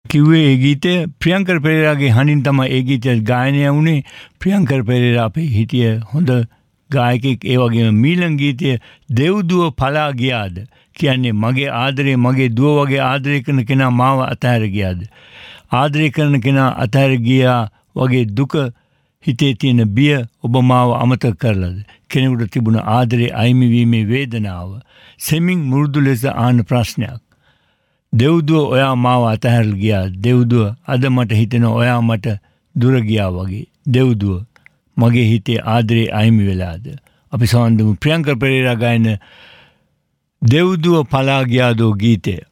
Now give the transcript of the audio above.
කිව්වේ ඒ ගීතය ප්‍රියංකර් පෙරේරාගේ හඬින් තමයි ඒ ගීතය ගායනය වුණේ. ප්‍රියංකර් පෙරේරා අපේ හිටිය හොඳ ගායකෙක්. ඒ වගේම මීළඟ ගීතය දෙව්දුව පලා ගියාද කියන්නේ මගේ ආදරේ මගේ දුව වගේ ආදරය කරන කෙනා මාව අතහැර ගියාද. ආදරය කරන කෙනා අතහැර ගියා වගේ දුක හිතේ තියෙන බිය ඔබ මාව අමතක කරලාද. කෙනෙකුට තිබුණ ආදරේ අයිමිවීමේ වේදනාව. සෙමින් මුරුදු ලෙස ආන ප්‍රශ්නයක්. දෙව්දුව ඔයා මාව අතහැරලා ගියා. දෙව්දුව අද මට හිතෙන ඔයා මට දුර ගියා වගේ. දෙව්දුව මගේ හිතේ ආදරේ අයිමි වෙලාද. අපි සවන්දමු ප්‍රියංකර් පෙරේරා ගායන දෙව්දුව පලා ගියාදෝ ගීතය.